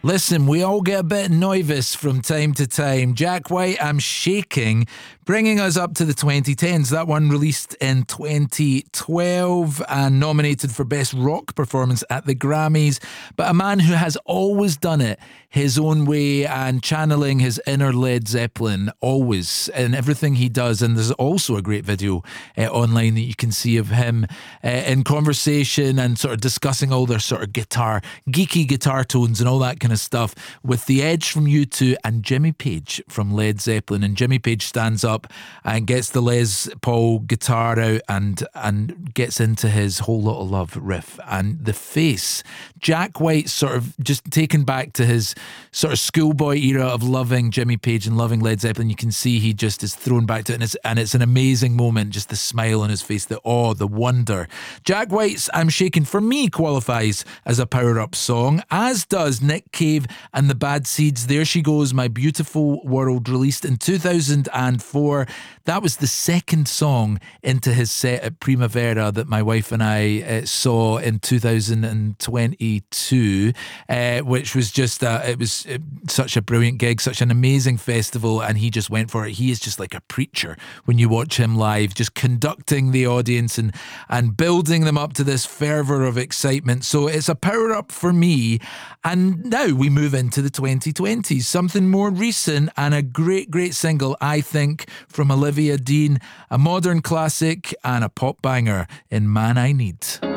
Listen, we all get a bit nervous from time to time. Jack White, I'm Shaking, bringing us up to the 2010s. That one released in 2012 and nominated for Best Rock Performance at the Grammys. But a man who has always done it his own way and channeling his inner Led Zeppelin, always, in everything he does. And there's also a great video online that you can see of him in conversation and sort of discussing all their sort of geeky guitar tones and all that kind of stuff with The Edge from U2 and Jimmy Page from Led Zeppelin. And Jimmy Page stands up and gets the Les Paul guitar out and gets into his Whole Lotta Love riff. And the face, Jack White sort of just taken back to his sort of schoolboy era of loving Jimmy Page and loving Led Zeppelin. You can see he just is thrown back to it, and it's an amazing moment, just the smile on his face, the awe, the wonder. Jack White's I'm Shaking, for me, qualifies as a power-up song, as does Nick Cave and the Bad Seeds' There She Goes, My Beautiful World, released in 2004. That was the second song into his set at Primavera that my wife and I saw in 2022, which was just it was such a brilliant gig, such an amazing festival, and he just went for it. He is just like a preacher when you watch him live, just conducting the audience and building them up to this fervour of excitement. So it's a power up for me. And now we move into the 2020s, something more recent and a great single, I think, from Olivia Dean, a modern classic and a pop banger in Man I Need.